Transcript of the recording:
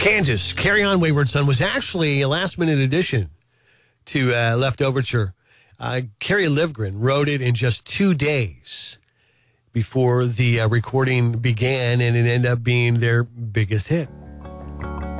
Kansas, Carry On Wayward Son was actually a last-minute addition to Left Overture. Carrie Livgren wrote it in just 2 days before the recording began, and it ended up being their biggest hit.